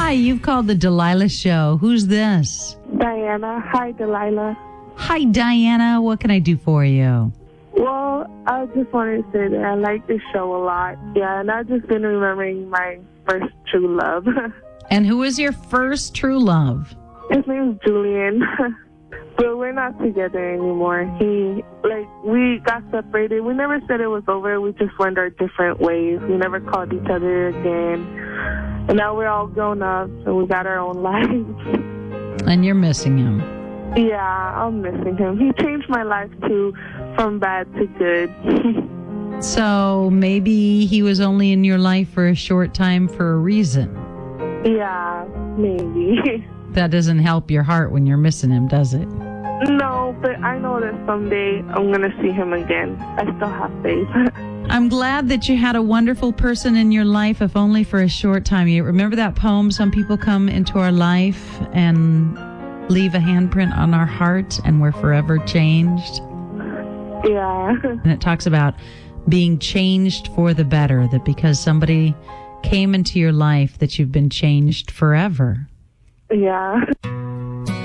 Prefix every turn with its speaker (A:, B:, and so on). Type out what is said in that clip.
A: Hi, you've called the Delilah Show. Who's this?
B: Diana. Hi, Delilah.
A: Hi, Diana. What can I do for you?
B: Well, I just wanted to say that I like this show a lot. Yeah, and I've just been remembering my first true love.
A: And who is your first true love?
B: His name is Julian. But we're not together anymore. We got separated. We never said it was over. We just went our different ways. We never called each other again. And now we're all grown up, and we got our own lives.
A: And you're missing him.
B: Yeah, I'm missing him. He changed my life, too, from bad to good.
A: So maybe he was only in your life for a short time for a reason.
B: Yeah, maybe.
A: That doesn't help your heart when you're missing him, does it?
B: No, but I know that someday I'm going to see him again. I still have faith.
A: I'm glad that you had a wonderful person in your life, if only for a short time. You remember that poem, some people come into our life and leave a handprint on our heart and we're forever changed?
B: Yeah.
A: And it talks about being changed for the better, that because somebody came into your life that you've been changed forever.
B: Yeah.